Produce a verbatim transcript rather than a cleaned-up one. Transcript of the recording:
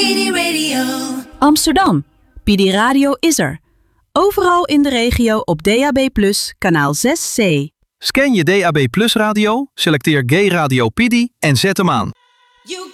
P D Radio. Amsterdam. P D Radio is er. Overal in de regio op D A B plus, kanaal zes C. Scan je D A B Plus radio, selecteer Gay Radio P D en zet hem aan.